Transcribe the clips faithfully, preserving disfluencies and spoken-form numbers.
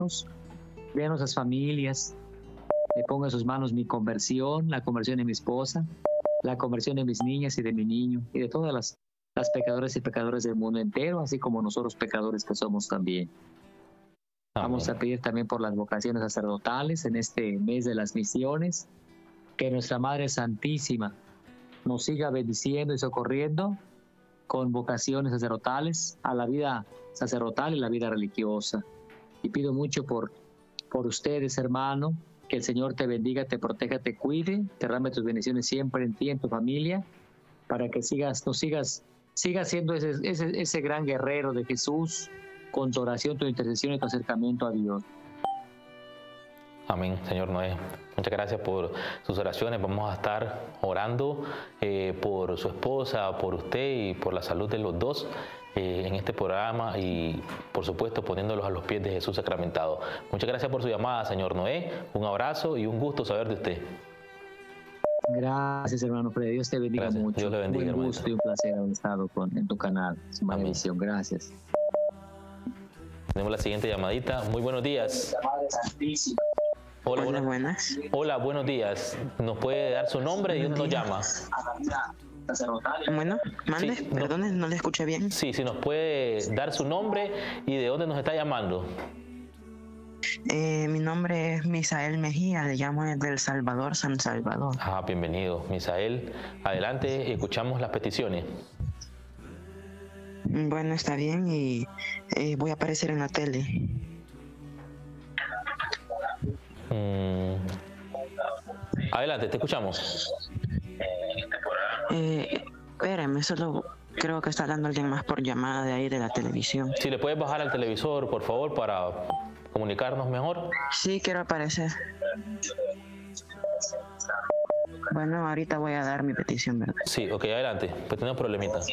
Vean nuestras familias, le pongo en sus manos mi conversión, la conversión de mi esposa, la conversión de mis niñas y de mi niño, y de todas las, las pecadoras y pecadores del mundo entero, así como nosotros pecadores que somos también. Amén. Vamos a pedir también por las vocaciones sacerdotales en este mes de las misiones, que nuestra Madre Santísima nos siga bendiciendo y socorriendo con vocaciones sacerdotales a la vida sacerdotal y la vida religiosa. Y pido mucho por, por ustedes, hermano, que el Señor te bendiga, te proteja, te cuide, derrame tus bendiciones siempre en ti, en tu familia, para que sigas, no sigas, sigas siendo ese, ese, ese gran guerrero de Jesús, con tu oración, tu intercesión y tu acercamiento a Dios. Amén, señor Noé. Muchas gracias por sus oraciones. Vamos a estar orando eh, por su esposa, por usted y por la salud de los dos eh, en este programa y, por supuesto, poniéndolos a los pies de Jesús sacramentado. Muchas gracias por su llamada, señor Noé. Un abrazo y un gusto saber de usted. Gracias, hermano Freddy. Dios te bendiga Gracias. mucho. Dios le bendiga, un gusto y un placer haber estado con, en tu canal. Es una bendición. Gracias. Tenemos la siguiente llamadita. Muy buenos días. Hola, Hola, buenas. buenas. Hola, buenos días. ¿Nos puede dar su nombre y dónde nos llama? Bueno, mande, Sí, perdone, no le escuché bien. Sí, sí, nos puede dar su nombre y de dónde nos está llamando. Eh, mi nombre es Misael Mejía, le llamo desde El Salvador, San Salvador. Ah, bienvenido, Misael. Adelante, escuchamos las peticiones. Bueno, está bien y eh, voy a aparecer en la tele. Mm. Adelante, te escuchamos. Eh, espérame, solo creo que está hablando alguien más por llamada de ahí de la televisión. Si le puedes bajar al televisor, por favor, para comunicarnos mejor. Sí, quiero aparecer. Bueno, ahorita voy a dar mi petición, ¿verdad? Sí, ok, adelante. Pues tenemos problemitas.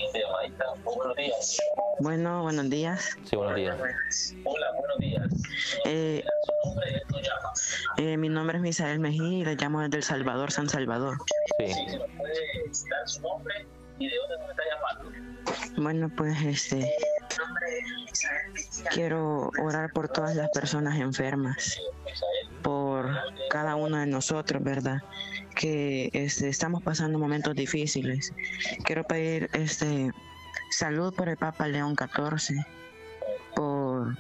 Bueno, buenos días. Sí, buenos días. Hola, buenos días. Eh, eh, mi nombre es Misael Mejía y le llamo desde El Salvador, San Salvador. Sí. ¿Me puede dar su nombre y de dónde nos está llamando? Bueno, pues este quiero orar por todas las personas enfermas, por cada uno de nosotros, ¿verdad? Que este, estamos pasando momentos difíciles. Quiero pedir este salud por el Papa León catorce, por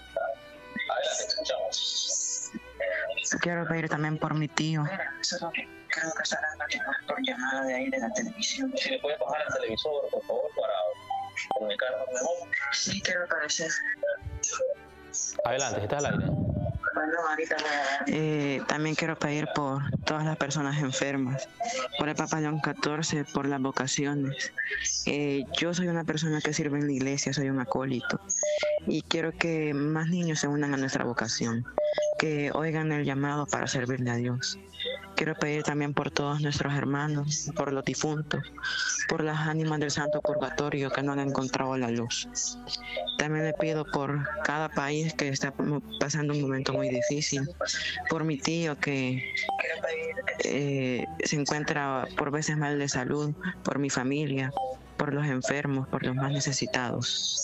quiero pedir también por mi tío. Creo que está dando por llamada de ahí de la televisión. Si le puede bajar al televisor, por favor, para comunicarnos mejor. Sí, quiero aparecer. Adelante, estás al aire. Bueno, ahorita eh, también quiero pedir por todas las personas enfermas, por el Papa León catorce, por las vocaciones. Eh, yo soy una persona que sirve en la iglesia, soy un acólito, y quiero que más niños se unan a nuestra vocación, que oigan el llamado para servirle a Dios. Quiero pedir también por todos nuestros hermanos, por los difuntos, por las ánimas del Santo Purgatorio que no han encontrado la luz. También le pido por cada país que está pasando un momento muy difícil, por mi tío que eh, se encuentra por veces mal de salud, por mi familia, por los enfermos, por los más necesitados.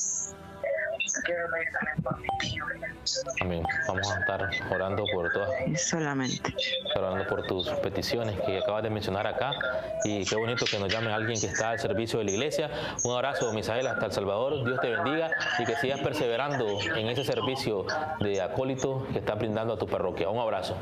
Amén. Vamos a estar orando por todas, Solamente. orando por tus peticiones que acabas de mencionar acá. Y qué bonito que nos llame alguien que está al servicio de la iglesia. Un abrazo, Misael, hasta El Salvador. Dios te bendiga y que sigas perseverando en ese servicio de acólito que estás brindando a tu parroquia. Un abrazo.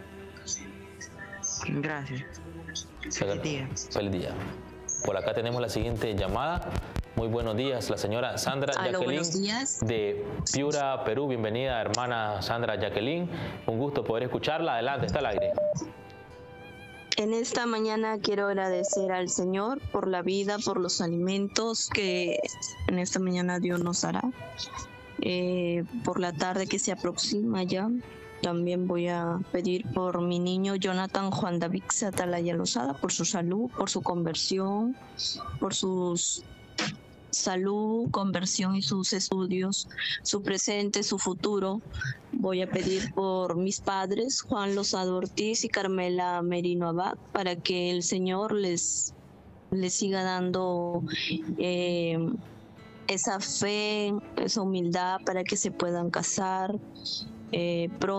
Gracias. Feliz día. Feliz día. Por acá tenemos la siguiente llamada. Muy buenos días, la señora Sandra Aló, Jacqueline buenos días. de Piura, Perú. Bienvenida, hermana Sandra Jacqueline. Un gusto poder escucharla. Adelante, está al aire. En esta mañana quiero agradecer al Señor por la vida, por los alimentos que en esta mañana Dios nos dará. Eh, por la tarde que se aproxima ya, también voy a pedir por mi niño Jonathan Juan David Satalaya Lozada, por su salud, por su conversión, por sus salud, conversión y sus estudios, su presente, su futuro. Voy a pedir por mis padres, Juan Lozada Ortiz y Carmela Merino Abad, para que el Señor les, les siga dando eh, esa fe, esa humildad para que se puedan casar. eh, pronto